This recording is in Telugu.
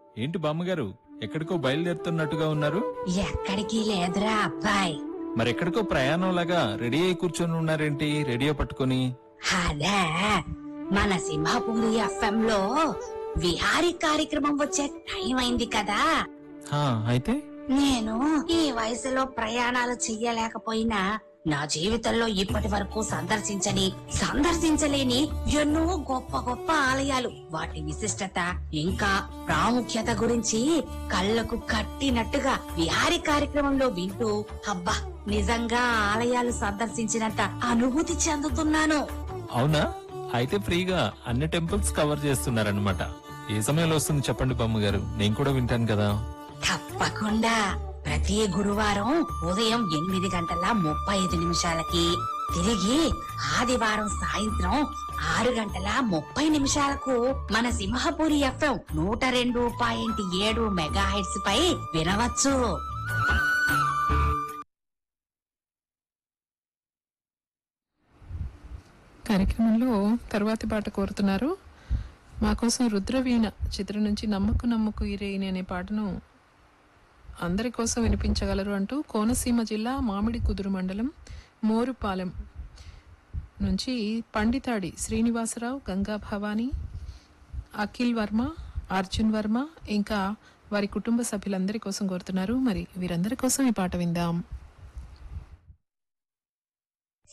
ఏంటి బామ్మగారు ఎక్కడికో బయలుదేరుతున్నట్టుగా ఉన్నారు? ఎక్కడికి లేదురా అబ్బాయి. మరెక్కడికో ప్రయాణం లాగా రెడీ అయి కూర్చొని ఉన్నారేంటి రేడియో పట్టుకొని? అదే మన సింహాపూరి ఎఫ్ఎం లో విహారీ కార్యక్రమం వచ్చే టైం అయింది కదా. అయితే నేను ఈ వయసులో ప్రయాణాలు చెయ్యలేకపోయినా నా జీవితంలో ఇప్పటి వరకు సందర్శించలేని ఎన్నో గొప్ప గొప్ప ఆలయాలు, వాటి విశిష్టత ఇంకా ప్రాముఖ్యత గురించి కళ్ళకు కట్టినట్టుగా విహారీ కార్యక్రమంలో వింటూ అబ్బా నిజంగా ఆలయాలు సందర్శించినంత అనుభూతి చెందుతున్నాను. అవునా? అయితే ఫ్రీగా అన్ని టెంపుల్స్ కవర్ చేస్తున్నారన్నమాట. ఏ సమయంలో వస్తుంది చెప్పండి బామ్మగారు, నేను కూడా వింటాను కదా. తప్పకుండా ప్రతి గురువారం ఉదయం 8:35 తిరిగి ఆదివారం సాయంత్రం 6:30 మన సింహపురి ఎఫ్ఎం 102.7 మెగాహెర్ట్జ్ పై వినవచ్చు. కార్యక్రమంలో తరువాతి పాట కోరుతున్నారు. మా కోసం రుద్రవీణ చిత్రం నుంచి నమ్మకు నమ్మకు ఇరేయిని అనే పాటను అందరి కోసం వినిపించగలరు అంటూ కోనసీమ జిల్లా మామిడి కుదురు మండలం మోరుపాలెం నుంచి పండితాడి శ్రీనివాసరావు, గంగా భవానీ, అఖిల్ వర్మ, అర్జున్ వర్మ ఇంకా వారి కుటుంబ సభ్యులందరి కోసం కోరుతున్నారు. మరి వీరందరి కోసం ఈ పాట విందాం.